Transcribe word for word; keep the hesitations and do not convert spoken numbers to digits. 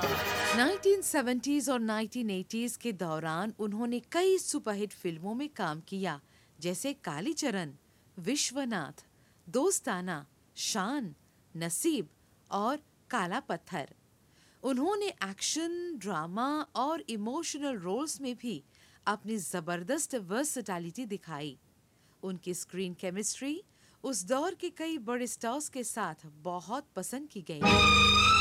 Nineteen seventies और nineteen eighties के दौरान उन्होंने कई सुपरहिट फिल्मों में काम किया, जैसे कालीचरण, विश्वनाथ, दोस्ताना, शान, नसीब और काला पत्थर। उन्होंने एक्शन, ड्रामा और इमोशनल रोल्स में भी अपनी जबरदस्त वर्सटैलिटी दिखाई। उनकी स्क्रीन केमिस्ट्री उस दौर के कई बड़े स्टार्स के साथ बहुत पसंद की गई।